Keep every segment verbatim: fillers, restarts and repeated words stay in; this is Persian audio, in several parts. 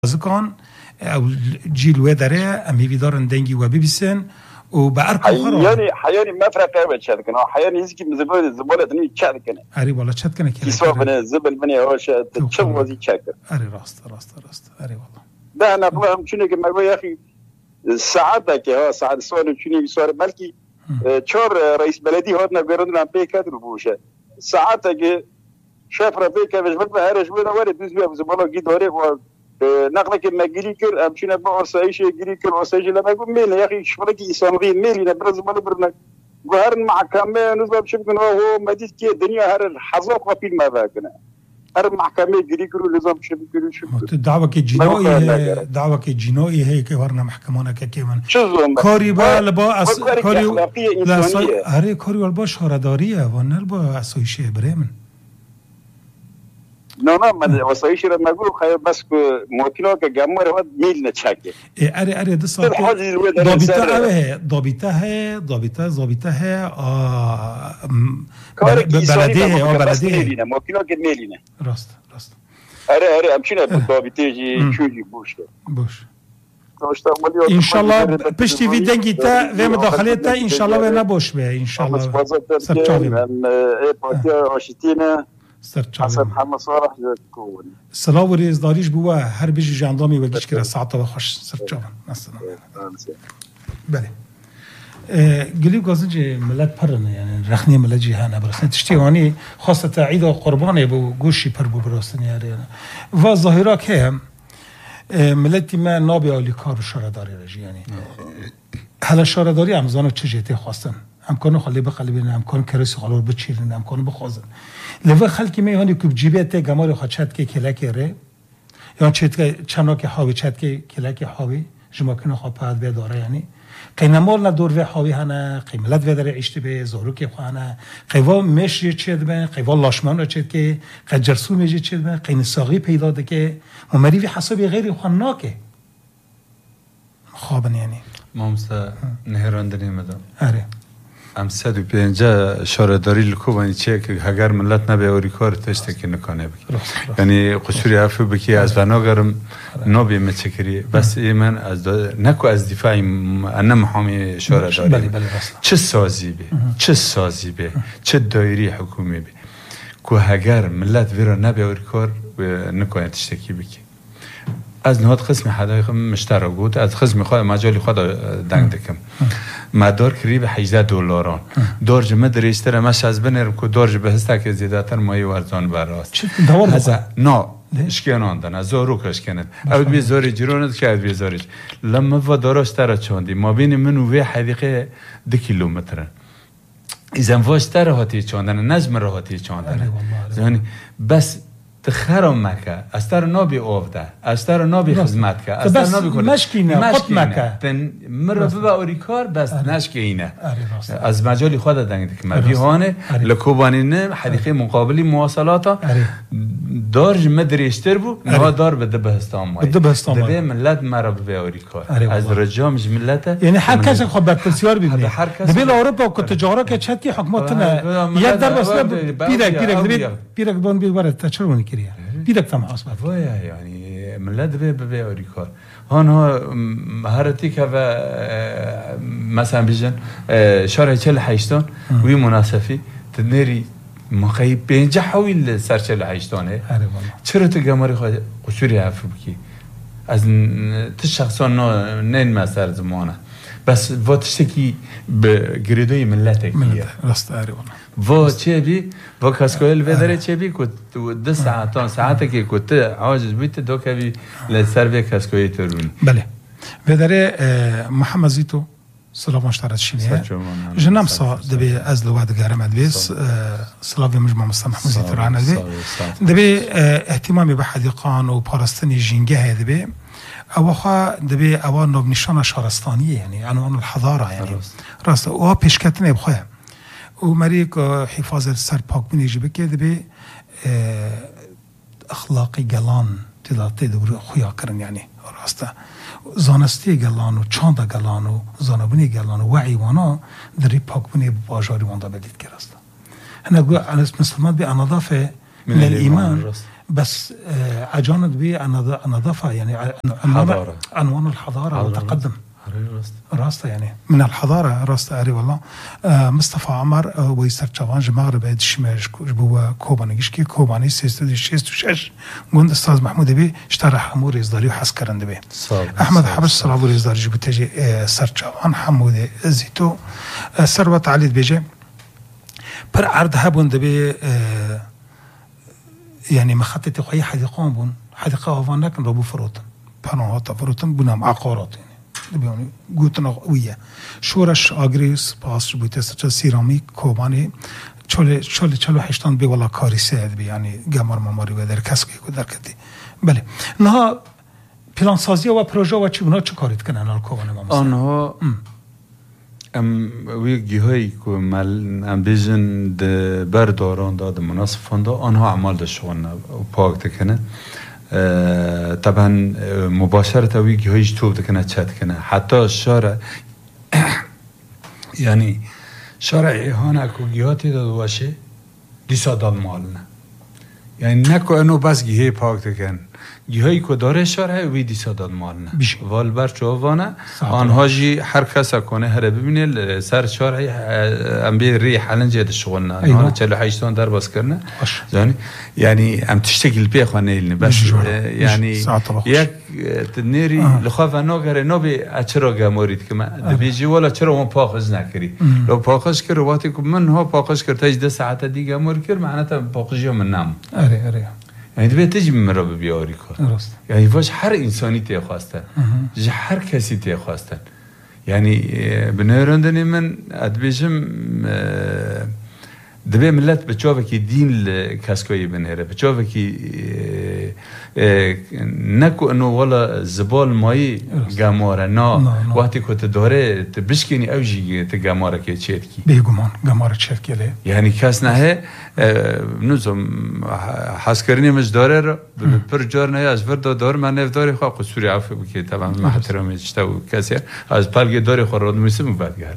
زکان او جیل و داره امی دارن دنگی و ببیسن و به ارکان خراب حیانی حیانی مفرقه به چند کنه حیانی هیچ کی مزبور زباله دنی چند کنه اری والا چند کنه که کیسوا بنه زبل بنه هاش چه وزی چند اری راست راست راست اری والا ده نقله هم چونه که مگوی اخی ساعته که ها ساعت سوال چونی سوال بلکی چهار رئیس بلدی هات نگرند نم پیکات رو بوشه ساعته که شاف رفیق که مجبور به هرش بود ولی دوست بیا زباله گی داره و نقله که مگیری کرد همچنین با آسایش گیری کرد آسایش لما يقول ميل يا أخي شو لك إسلامي ميل إذا برز ما نبرنا وهر المحكمة نزل بشكل هو مديت كي الدنيا هر الحظات وفيل ما ذاكنا هر المحكمة گیری کرد نظام بشكل شو دعوة كجنائي دعوة كجنائي هي كورنا محكمانا ككيمن كاري با لبا أس كاري لا هري كاري والبا شهردارية ونال با أسایش بريمن نه نه من واسایش را نگو خیر بس که موکلا که گمور وقت میل نچکه اره اره ده ساعت ضابطه اوه ضابطه ہے ضابطه ضابطه ہے بلده آ بلده موکلا که میلینه راست راست اره اره همچنین ضابطه جی چوجی بوش بوش ان شاء الله پشتی وی دنگی تا و مداخله تا ان شاء الله و نباش به ان شاء الله سرچاوی من ای پاتیا آشتینه حسن محمد صالح يكون صلاة وريز داريش بوا هر بيجي جاندامي وجيش كده ساعة وخش سرچاون مثلا بله قليب قصدي ملت پرنه يعني رخني ملت جهان برسن تشتيواني خاصة عيد قرباني بو گوشي پر بو برسن يعني و ظاهرا که ملتی ما نابي آلی کار شارداری رجی يعني هلا شارداری همزانو چه جهتی خواستن امکانو خالی بخالی بینه امکان کرسی خالور بچیرن امکانو بخوازن لذا خلقی می هانی کوب جیبت گمار خاچت که کلک ره یا چت چنا که حاوی چت که کلک حاوی جما کنه خاپاد به داره یعنی قینمال ندور و حاوی هنه قیملت و داره عشت به زورو که خانه قیوا مش چت به قیوا لاشمان چت که قجرسو میجی چت به قین ساقی پیدا ده که عمری و حسابی غیر خناکه خوابن یعنی مامسا نهراندنی مدام آره ام صد و پنجاه شارداری لکوبانی چه که اگر ملت نبی اوری کار تشته که نکنه بکی یعنی قصوری عفو بکی از بناگرم نبی متشکری بس من از نکو از دفاعی انا محامی شارداری چه سازی بی چه سازی بی چه دایری حکومی بی که اگر ملت ویرا نبی اوری کار نکنه تشته کی بکی از نهاد قسم حدایق مشترک بود از قسم خود مجالی خود دنگ دکم مدار کری به هجده دلاران دارج مدرستر مش از بنرم که دارج به هسته که زیادتر مایی ورزان براست هزا نه اشکنان دن از زارو کشکند اول بی زاری جیروند که بی زاریج لما و داراش تر چاندی ما بین من و وی حدیقه دو کیلومترن ایزن واش تر هاتی چاندن نجم را هاتی چاندن یعنی بس تخرم مکه از تر نابی آفده از تر نابی خدمت که از تر نابی کنه مشکینه خود مکه تن مرد به اوری کار بس نشکینه از مجالی خود دنگه که مبیهانه لکوبانی نه حدیقه مقابلی مواصلاتا دارج مدریشتر بو نه دار بده بهستان مای بده بهستان مای دبی ملت مرد به اوری کار از رجامش ملت یعنی هر کس خود به بسیار ببینه دبی اروپا و تجارت که چت کی حکومت نه یک در بس پیرک پیرک پیرک بون بیواره تچرونی كريه بيدك تم حسبك ويا يعني من لا دبي ببي اوريكار هون هو مهارتي كفا مثلا بيجن شارع چل حيشتون وي مناسفي تنيري مخيب بينجحوا السر چل حيشتون اه چرا تو گماري خود قشوري عفو بكي از تشخصون نين مسار زمانه بس واتشتكي بگریدوی ملت کیه راست اری والله و چه بی و کاسکویل بدره چه بی که دو ساعتان ساعته که کت عاجز بیت دو کبی لسر به کاسکویل ترونی بله بدره محمد زیتو سلام اشترت شینیه جنم صا دبی از لواد گرم ادویس سلاوی مجمع مستمع محمد زیتو ران دبی دبی اهتمامی به حدیقان و پارستانی جنگه دبی اوخا دبی اوان نوب نشان شهرستانیه یعنی عنوان الحضاره یعنی راست او پیشکتنه بخواه و مریک حفاظ سر پاک بینیجی بکه دبی اخلاقی گلان تداتی دور خویا کرن یعنی راسته زانستی گلان و چاند گلان و زانبونی گلان و وعی وانا دری پاک بینی باجاری وانده بدید که راسته هنگو علیس مسلمات بی انضافه من الایمان بس اجانب بي النظافه يعني عنوان عنوان الحضاره والتقدم راسته يعني من الحضاره راسته اري والله. مصطفى عمر ويسر تشافانج مغرب هاد الشماش بوا كوبانيش كي كوباني سيستو شيستو شش قند استاذ محمود بي اشترى حمور يصدري وحس كرند بي احمد حبس صلابور يصدر جبو تجي سر تشافان حمود زيتو ثروت علي بيجي بر عرض هبون دبي يعني مخطط خوي حديقان بون حديقه هوان لكن ربو فروتن بانوهات فروتن بنام عقارات يعني دبيوني قوتنا ويا شورش آگریس باس بوده سر سیرامیک کوبانی چاله چاله چالو هشتان بی ولا کاری سعد بی یعنی گمار ماماری و در کسکی کو در کدی بله نه پلان سازی و پروژه و چی اونا چه کاریت کنن ال کوبان ما آنها ام وی گیهایی که مل ام بیزن د برداران داد مناسب فندا آنها اعمال دشون و پاک تکنه طبعا مباشرة ويجي هيج توب دكنا تشات كنا حتى الشارع يعني شارع هنا كوجياتي ده واشي دي صادال مالنا يعني نكو انه بس جهه باك دكن جههی که داره شارع وی دی صادال مالنا والبر چوانه آنها جی هر کس کنه هر ببینه سر شارعی ام بی ری حالن جد شغلنا آنها چلو هشتون در باز کرنه یعنی یعنی ام تشتغل بی خانه ایلنی بس یعنی یک تنیری لخواه ناگره نبی اچرا گمارید که من دبیجی ولا چرا من پاخش نکری لو پاخش کرد وقتی که من ها پاخش کرد تاج ده ساعت دیگه گمار کرد معناته پاخشی من نم اره اره يعني دبي تجي من رب بيوري كور يعني فاش حر إنساني تيخواستن جه حر كسي تيخواستن يعني بنيرندني من أدبيجم دبي ملت بتشوفك دين الكاسكوي بنيره بتشوفك نكو انه ولا زبال ماي جامورا نا وقتی که تداره تبشکنی اوجی تجامورا که چیتکی بیگمان جامورا چیتکی له یعنی کس نه نوزم حسکرینی مش داره رو پر جار نه از ورد دار من نف داره خواه قصوری عفو بکی طبعا محترم اشتاو کسی از پلگ داره خور راد میسم بعدگار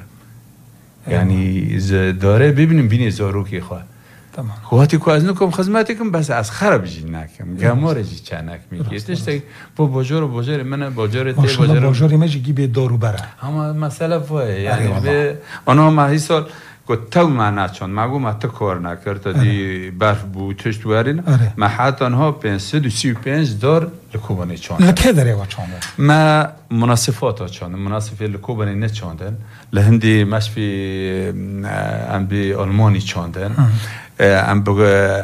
يعني إذا داره ببینیم بینی زاروکی خواه تمام وقتی که از نکم خدمتکم بس از خراب جی نکم گمار جی چنک میگی تشت با باجار باجار من باجار تی باجار باجاری مجی گی دارو بره اما مسئله وای یعنی به آنها ما سال که تو معنا چون مگو ما تو کار نکرد دی برف بود تشت ورین ما حتی آنها پنجصد و سی و پنج دار لکوبانی چون لکه داره و چون ما مناسبات چون مناسبه لکوبانی نه چوندن لهندی مشفی ام بی آلمانی چوندن ام بگه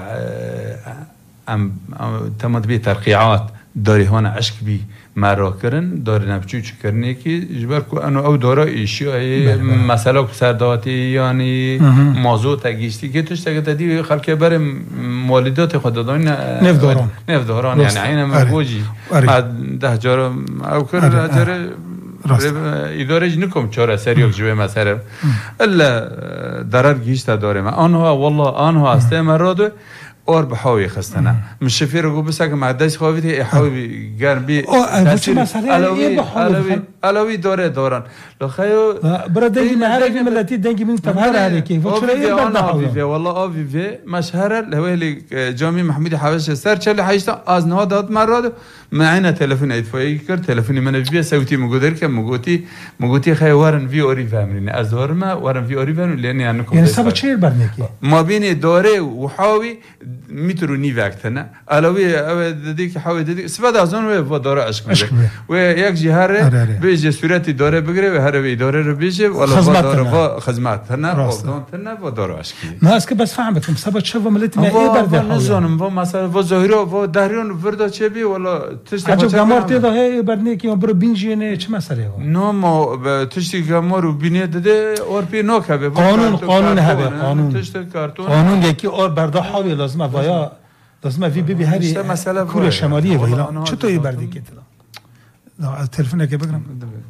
ام تمام بی ترقیعات داری هون عشق بی مرا کردن داری نبچو چی کرنی که جبر کو انو او دارا ایشی مثلا سرداتی یعنی موضوع تگیشتی که توش تگه تدی خلک بر مالیدات خود دادن نفداران نفداران یعنی عین مگوجی ده جار او کرد اجر اداره نکم چاره سریع جوه مثلا الا ضرر گیشت داره ما آنها والله آنها است مراد اور بحاوی خستنا مش شفیر رو بس که معدش خوابیده حاوی گربی تاثیر علوی علوی علوی داره دوران لو خیو برادری معرفی ملتی دنگی من تبهر عليك وشري والله والله اوفي في مشهر الهويلي جامي محمود حواش سر چل حيشتا از نه داد مراد معنا تلفن ادفاعی کرد تلفنی من بیا صوتی مگودر که مگوتی مگوتی خی ورن وی اوری فهمین از ورما ورن وی اوری فهمین لانی انو یعنی سبب چیر برنکی ما بین داره و حاوی میترو نی وقتنا علاوه او ددی که حاوی ددی سبد از اون و داره عشق میده و یک جهره به صورتی داره بگیره و هر وی داره رو بیشه ولا داره خدمت نه قدام نه و داره عشق نه اسکه بس فهمتم سبب چه ملت ما ای برده نزانم و مثلا و ظاهرا و دهریان وردا چه بی ولا عجب گمار تیدا هی برنی که برو بینجینه چه مسئله ها نه ما تشتی گمار رو بینه داده اور پی نوک هبه قانون قانون هبه قانون تشتی کارتون قانون یکی اور بردا حاوی لازمه وایا لازمه وی بی بی هری کور شمالیه ویلا چطوری بردی که تلا نه تلفن که بگم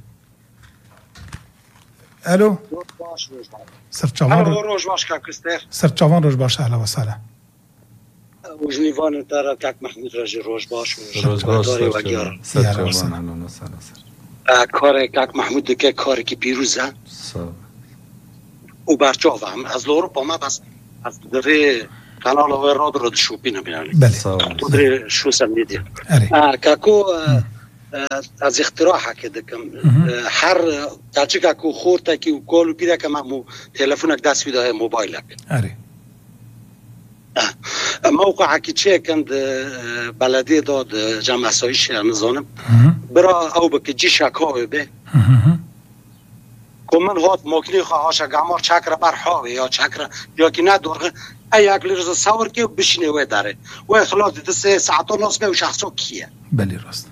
الو سرچوان روز باش کاکستر سرچوان روز باش اهلا و سهلا وجنيفان ترى كاك محمود راجل روج باش روج باش داري وقيار كاري كاك محمود که کاری که پیروزه و برچاو هم از اروپا ما بس از دوره کانال و رادیو شوپین بینم. بله. خودری شو سمیدی. آره. کاکو از اختراع کردم. هر تاچی کاکو خورد کی و کال پیدا که ما تلفنک دست بیده موبایلک. آره. موقع که چه کند بلدی داد جمع اسایش نظام برا او بک جی شکاوی به که من هات مکنی خواهاش گامار چکر بر حاوی یا چکر یا که ندارغه ای اگلی رزا سور که بشینه وی داره و اخلاص دیده سه ساعت و نصفه و شخصو کیه بلی راست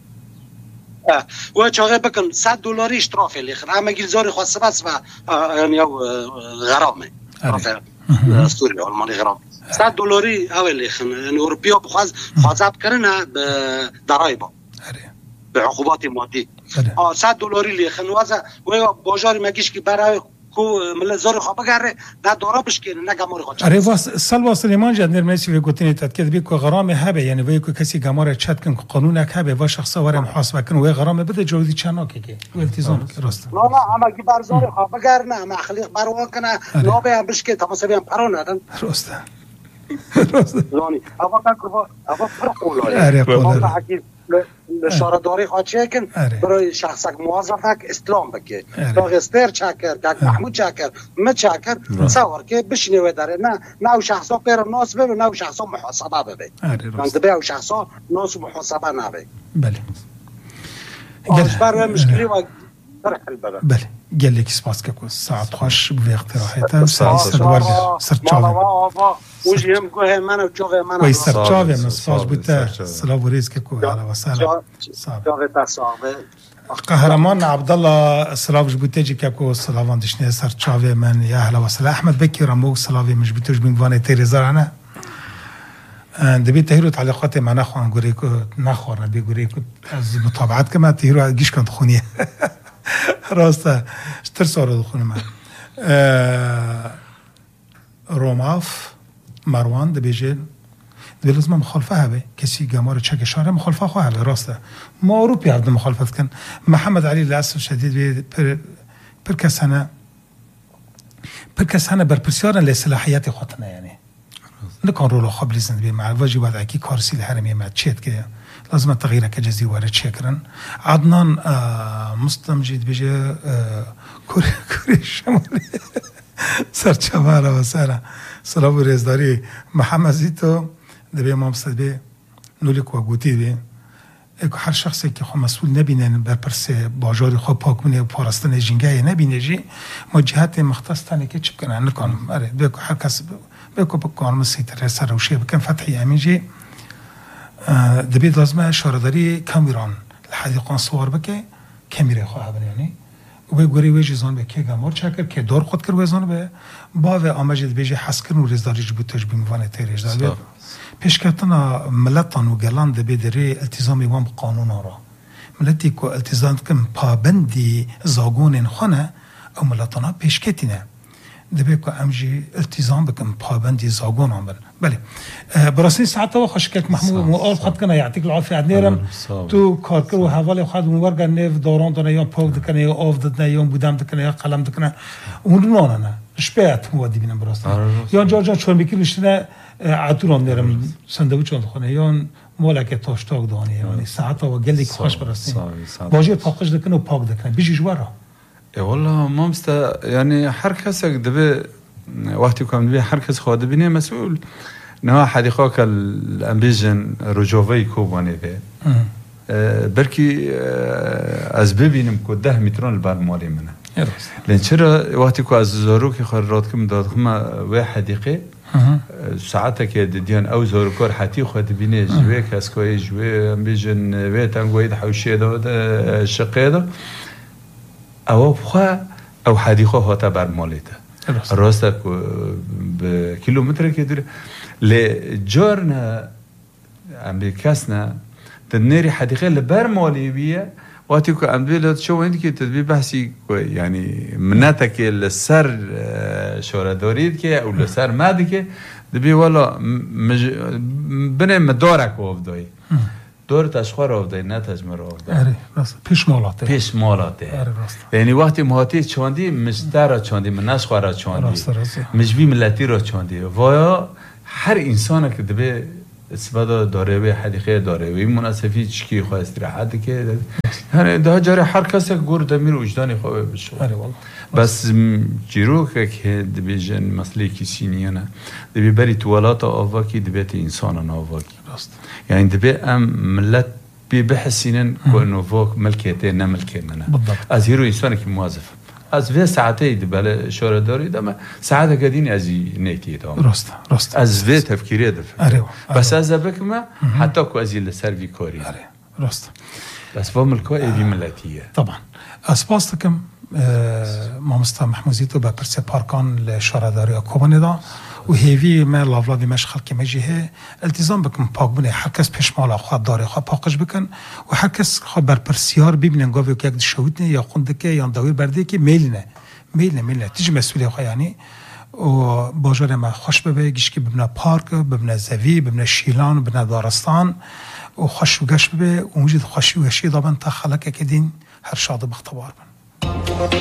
و چاقه بکن صد دلاری اشترافه لیخن اما گیلزاری خواسته بس و یعنی غرامه استوری آلمانی غرام صد دلاری اولی خن اروپیا بخواست خواست کردن به ضرایب به عقوبات مادی آ صد دلاری لی خن واسه و بازار مگیش که برای کو مل زور خواب گره نه دورا بشکنه نه گمار خواست اره واس سال سلیمان جد نرمسی و گوتینی تدکد بی که غرامه هبه یعنی وی که کسی گمار چت کن قانونک هبه و شخص واره محاسبه کن و غرامه بده جوزی چناکه که و التزام راست نه نه اما کی بر زور خواب گره نه ما خلیق بروا کنه نوبه هم بشکه تماسبی هم پرو ندن راست زانی اما کاکو اما فرق ولای اره قدر اشاره داری خواهد چه کن برای شخصک موظفک اسلام بکه تا غستر چکر که محمود چکر ما چکر تصور که بشینه و داره نه نه شخصا پر ناس به نه شخصا محاسبه بده من دبی شخصا ناس محاسبه نبه بله اصبر مشکلی و بله گلی کس پاس که کو ساعت خوش به اقتراحات ساعت دوار سرچاوه وجه هم گوه من و چوغه من و سرچاوه مسفاج بوده سلام و ریز که کو علا و سلام چوغه تصاوه قهرمان عبدالله سلام جبوته جی که کو سلام دشنه سرچاوه من یا علا و سلام احمد بکی رموگ سلاوی مجبوتوش بینوانه تیرزار نه دبی تهیرو تعلیقات من نخوان گوری که نخوارن بی گوری که از مطابعت که من تهیرو گیش کند خونیه راسته تر سوال دخونه من روماف مروان دبیجه دبی لازم مخالفه هبه کسی گمار چک شاره مخالفه خواه هبه راسته ما اروپی عرض مخالفت کن محمد علی للاسف شدید بی پر پر کسانه پر کسانه بر پرسیارن لصلاحیت خودتنه یعنی نکن رولو خبلی زند بی مع واجی وضع اکی کارسی الحرمی ما تشيت که لازم تغییر که جزی وارد شکرن عدنان مستمجید بجه کوری کوری شمالی سرچماره و سره سلام و ریزداری محمد زیتو دبی امام صد بی نولیک و گوتی بی اگه هر شخصی که خو مسئول نبینن بر پرسه باجاری خو پاکمونه و پارستن جنگه نبینه جی ما جهت مختص تانی که چپ کنن نکنم اره بگو هر کس بگو بکنم مسیطره سر و شیه بکن فتحی همین جی دبی لازمه شارداری کامیران لحدیقان سوار بکه کمیره خواه بنیانی و به گوری ویجی زان به که گمار چکر که دار خود کر ویزان به با و آمجد بیجی حس کرن و ریزداری جبوتش بیموانه تیریش دار پیشکتنا ملتان و گلان دبی داری التزامی وام قانون را ملتی که التزام کم پابندی زاگون خانه او ملتانا پیشکتینه دبی که امجی التزام بکم پابندی زاگون هم بل بله براستی ساعت و خشکک محمود مؤال خد کنه یعطیک العافیه نرم تو کار کرو حواله خد مورگ نف دوران دنیا یا پاک دکنه یا آف دکنه یا بودم دکنه یا قلم دکنه اون نه نه شپیت مو دی بینم براستی یا جا جا چون میکیلشتنه عطوران نرم سندویچ اند خونه یا مالک تاشتاق دانی یعنی ساعت و گلی خوش براستی باجی پاکش دکنه و پاک دکنه بیجی جوارا والله ما مست يعني هر کس دبی وقتی کم دبی هر کس خواهد بینه مسئول نه حدیقه که الامبیجن رجوعی کوبانی به برکی از ببینم که ده میتران البر مالی منه لین چرا وقتی که از زارو که خرات کم داد خم و حدیقه ساعته که دیدن او زارو کار حتی خواهد بینه جوی کس کوی جوی امبیجن و تنگوید حوشیه داد شقه داد او بخوا او حدیقه هاتا بر مالیته راسته که به کیلومتر که داره لجارنا ام بکسنا تنيري حديقه لبر مالي بيه وقتی که ام بیلد شو وين که تدبی بحثی يعني مناتك السر شورا دارید که او لسر مادی که دبی والا مج... بنه مدارک وافدای دور تشخار وافدای نه تجمر وافدای آره راست پیش مالاته پیش مالاته آره راست یعنی وقتی مهاتی چاندی مشتر را چاندی منش خورا چاندی راست راست مجبی ملتی را چاندی وایا هر انسان که دبه استفاده داره به حدیقه داره و این مناسبی چکی خواه استراحت که یعنی ده جاره هر کسی گور دمیر وجدانی خواه بشه بس جیرو که دبی جن مسئله کسی نیه نه دبی بری توالات آوا کی دبیت انسان آوا کی یعنی دبی ام ملت بی بحسینن که انو فوق ملکیته نه ملکیته نه از هیرو انسانی که موظف از وی ساعتی دبل شورا داری دم ساعت کدین از نیتی دام راست راست از وی تفکری دفع بس از بکم حتی که از این سروی کاری راست بس با ملکا ایوی ملتیه طبعا اسپاس دکم مامستا محمودی تو با پرسه پارکان لشورا داری کوبانه دا و هیوی ما لاولادی مش خلق مجیه التزام بکن پاک بونه هر کس پیش مالا خود داره خود پاکش بکن و هر کس خود بر پرسیار ببینن گاوی که یک شهود نه یا خونده که یا داویر برده که میل نه میل نه میل نه تیج مسئولی خو یعنی و باجار ما خوش ببه گیش که ببینه پارک ببینه زوی ببینه شیلان ببینه دارستان و خوش و گش ببه و موجود خوشی و گشی دابن تا خلق که دین هر شاد بختبار بن